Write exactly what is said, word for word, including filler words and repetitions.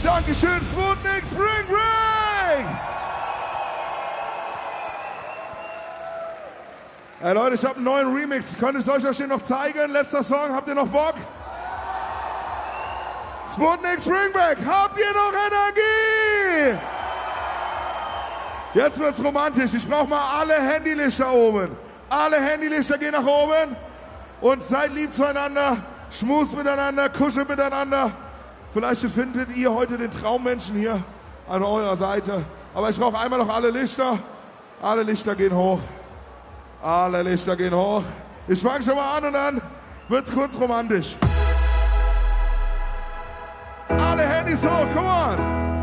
Dankeschön, Sputnik Spring Break! Hey Leute, ich habe einen neuen Remix. Könnte ich euch den noch zeigen? Letzter Song, habt ihr noch Bock? Sputnik Spring Break, habt ihr noch Energie? Jetzt wird's romantisch. Ich brauche mal alle Handylichter oben. Alle Handylichter gehen nach oben. Und seid lieb zueinander, schmust miteinander, kuschelt miteinander. Vielleicht findet ihr heute den Traummenschen hier an eurer Seite. Aber ich brauche einmal noch alle Lichter. Alle Lichter gehen hoch. Alle Lichter gehen hoch. Ich fange schon mal an und dann wird's kurz romantisch. Alle Handys hoch, come on.